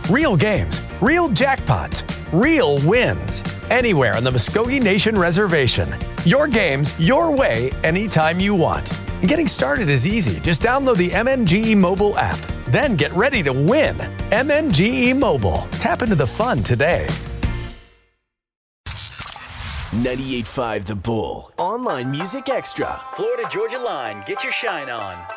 Real games, real jackpots, real wins. Anywhere on the Muskogee Nation Reservation. Your games, your way, anytime you want. And getting started is easy. Just download the MNGE mobile app. Then get ready to win. MNGE Mobile. Tap into the fun today. 98.5 The Bull. Online Music Extra. Florida Georgia Line. Get your shine on.